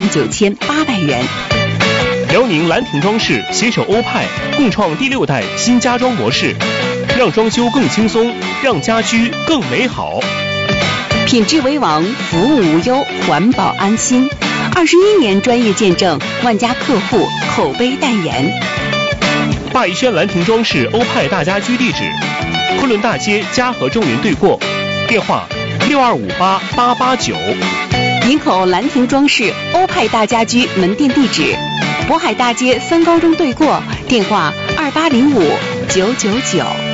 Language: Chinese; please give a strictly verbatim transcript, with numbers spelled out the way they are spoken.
九千八百元。 辽宁兰亭装饰携手欧派，共创第六代新家装模式，让装修更轻松，让家居更美好。 品质为王，服务无忧，环保安心。二十一年专业见证，万家客户口碑代言。 霸逸轩兰亭装饰欧派大家居地址：昆仑大街嘉禾中云对过，电话六二五八八八九。 营口兰亭装饰欧派大家居门店地址：渤海大街三高中对过，电话二八零五九九九。